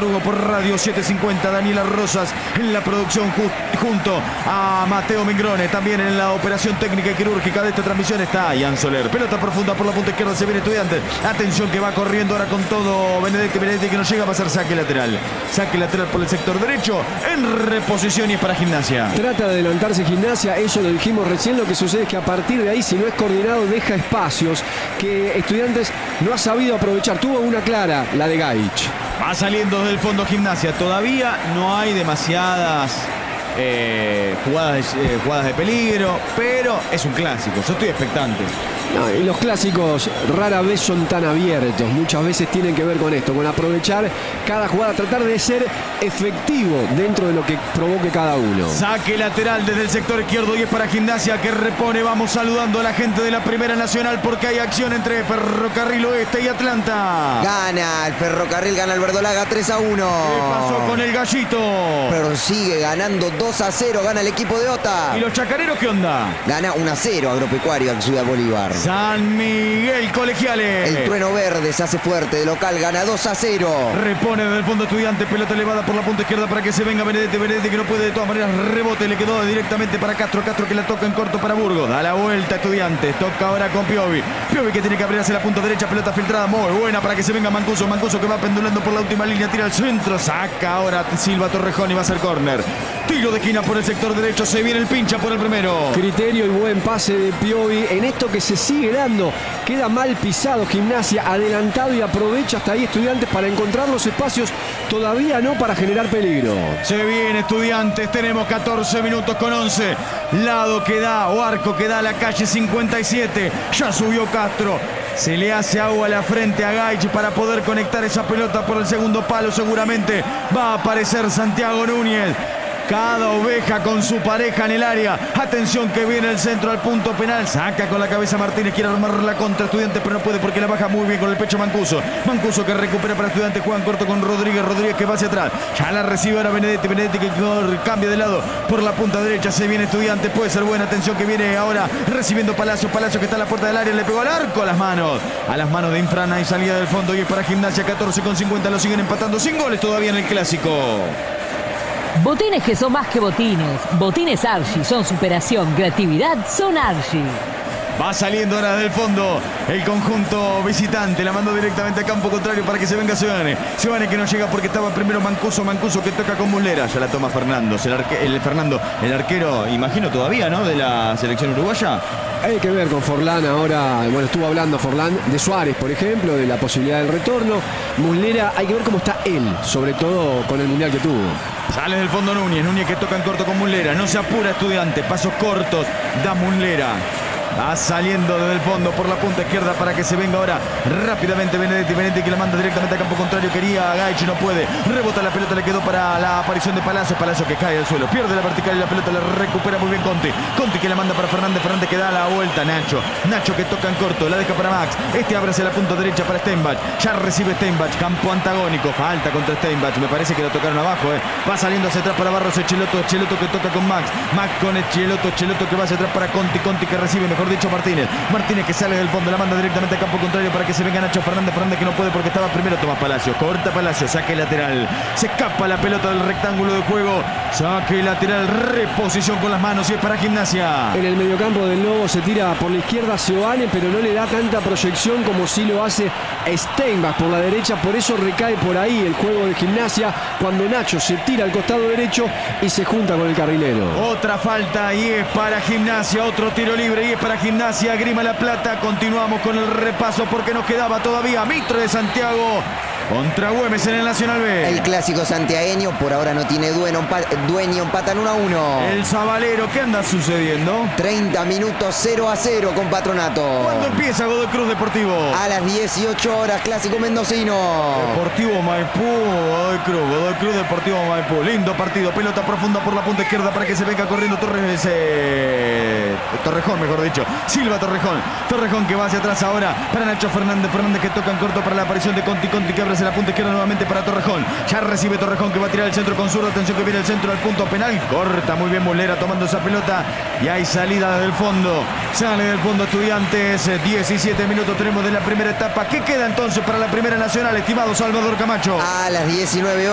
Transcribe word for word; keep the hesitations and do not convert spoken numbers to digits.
Víctor Hugo por Radio setecientos cincuenta. Daniela Rosas en la producción junto a Mateo Mingrone. También en la operación técnica y quirúrgica de esta transmisión está Ian Soler. Pelota profunda por la punta izquierda. Se viene Estudiantes. Atención que va corriendo ahora con todo Benedetti. Benedetti que no llega, va a ser saque lateral. Saque lateral por el sector derecho. En reposición y es para Gimnasia. Trata de adelantarse Gimnasia. Eso lo dijimos recién. Lo que sucede es que a partir de ahí, si no es coordinado, deja espacios que Estudiantes no ha sabido aprovechar. Tuvo una clara, la de Gaich. Va saliendo del fondo Gimnasia. Todavía no hay demasiadas eh, jugadas, eh, jugadas de peligro, pero es un clásico. Yo estoy expectante. No, y los clásicos rara vez son tan abiertos. Muchas veces tienen que ver con esto, con aprovechar cada jugada, tratar de ser efectivo dentro de lo que provoque cada uno. Saque lateral desde el sector izquierdo y es para Gimnasia que repone. Vamos saludando a la gente de la Primera Nacional porque hay acción entre Ferrocarril Oeste y Atlanta. Gana el Ferrocarril, gana el Verdolaga tres a uno. ¿Qué pasó con el Gallito? Pero sigue ganando dos a cero, gana el equipo de Ota. ¿Y los chacareros qué onda? Gana uno a cero Agropecuario en Ciudad Bolívar. San Miguel Colegiales. El Trueno Verde se hace fuerte de local, gana dos a cero. Repone desde el fondo Estudiante, pelota elevada por la punta izquierda para que se venga Benedetti. Benedetti que no puede de todas maneras, rebote, le quedó directamente para Castro. Castro que la toca en corto para Burgos. Da la vuelta Estudiantes, toca ahora con Piovi. Piovi que tiene que abrir hacia la punta derecha, pelota filtrada muy buena para que se venga Mancuso. Mancuso que va pendulando por la última línea, tira al centro, saca ahora Silva Torrejón y va a ser córner. Tiro de esquina por el sector derecho, se viene el pincha por el primero. Criterio y buen pase de Piovi en esto que se sigue dando. Queda mal pisado Gimnasia, adelantado y aprovecha hasta ahí Estudiantes para encontrar los espacios, todavía no para generar peligro. Se viene Estudiantes, tenemos catorce minutos con once. Lado que da o arco que da a la calle cincuenta y siete. Ya subió Castro. Se le hace agua a la frente a Gaich para poder conectar esa pelota por el segundo palo. Seguramente va a aparecer Santiago Núñez. Cada oveja con su pareja en el área. Atención que viene el centro al punto penal. Saca con la cabeza Martínez. Quiere armar la contra Estudiantes, pero no puede porque la baja muy bien con el pecho Mancuso. Mancuso que recupera para Estudiantes. Juegan corto con Rodríguez. Rodríguez que va hacia atrás. Ya la recibe ahora Benedetti. Benedetti que cambia de lado por la punta derecha. Se viene Estudiantes. Puede ser buena. Atención que viene ahora recibiendo Palacio. Palacio que está en la puerta del área. Le pegó al arco a las manos. A las manos de Infrana y salida del fondo. Y es para Gimnasia. catorce con cincuenta. Lo siguen empatando. Sin goles todavía en el clásico. Botines que son más que botines. Botines Archie son superación, creatividad, son Archie. Va saliendo ahora del fondo el conjunto visitante. La mandó directamente a campo contrario para que se venga Sebane. Sebane que no llega porque estaba primero Mancuso. Mancuso que toca con Muslera. Ya la toma Fernando. El, arque, el Fernando, el arquero, imagino todavía, ¿no? De la selección uruguaya. Hay que ver con Forlán ahora. Bueno, estuvo hablando Forlán de Suárez, por ejemplo, de la posibilidad del retorno. Muslera, hay que ver cómo está él, sobre todo con el mundial que tuvo. Sale del fondo Núñez. Núñez que toca en corto con Muslera. No se apura Estudiante. Pasos cortos. Da Muslera. Va saliendo desde el fondo por la punta izquierda para que se venga ahora rápidamente Benedetti. Benedetti que la manda directamente a campo contrario. Quería Gaich, no puede. Rebota la pelota, le quedó para la aparición de Palacio. Palacio que cae al suelo. Pierde la vertical y la pelota la recupera muy bien Conti. Conti que la manda para Fernández. Fernández que da la vuelta. Nacho. Nacho que toca en corto. La deja para Max. Este abre hacia la punta derecha para Steinbach. Ya recibe Steinbach. Campo antagónico. Falta contra Steinbach. Me parece que lo tocaron abajo. Eh. Va saliendo hacia atrás para Barros. Echeloto. Echeloto que toca con Max. Max con Echeloto. Echeloto que va hacia atrás para Conti. Conti que recibe mejor dicho Martínez. Martínez que sale del fondo, la manda directamente a campo contrario para que se venga Nacho Fernández. Fernández que no puede porque estaba primero. Tomás Palacio, corta Palacio, saque lateral. Se escapa la pelota del rectángulo de juego. Saque lateral, reposición con las manos y es para Gimnasia. En el mediocampo del Lobo se tira por la izquierda Seoane, pero no le da tanta proyección como si lo hace Steinbach por la derecha. Por eso recae por ahí el juego de Gimnasia cuando Nacho se tira al costado derecho y se junta con el carrilero. Otra falta y es para Gimnasia. Otro tiro libre y es para Gimnasia. Grima La Plata. Continuamos con el repaso porque nos quedaba todavía Mitre de Santiago contra Güemes en el Nacional B. El clásico santiagueño por ahora no tiene dueño, dueño empatan uno a uno. El Zabalero, ¿qué anda sucediendo? treinta minutos cero a cero con Patronato. ¿Cuándo empieza Godoy Cruz Deportivo? A las dieciocho horas, clásico mendocino. Deportivo Maipú, Godoy Cruz, Godoy Cruz Deportivo Maipú. Lindo partido, pelota profunda por la punta izquierda para que se venga corriendo Torres, eh, Torrejón, mejor dicho. Silva Torrejón, Torrejón que va hacia atrás ahora para Nacho Fernández. Fernández que toca en corto para la aparición de Conti. Conti que abre hacia la punta izquierda nuevamente para Torrejón. Ya recibe Torrejón que va a tirar el centro con zurdo. Atención que viene el centro al punto penal. Corta muy bien Muslera tomando esa pelota. Y hay salida del fondo. Sale del fondo Estudiantes. diecisiete minutos tenemos de la primera etapa. ¿Qué queda entonces para la Primera Nacional, estimado Salvador Camacho? A las diecinueve horas.